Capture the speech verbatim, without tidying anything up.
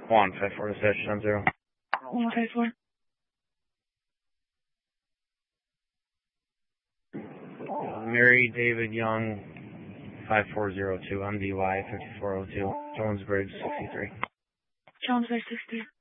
One five four dispatch ten zero. One five four. Mary David Young, five four zero two, M D Y fifty four oh two, Jones Bridge sixty three. Jones Bridge sixty.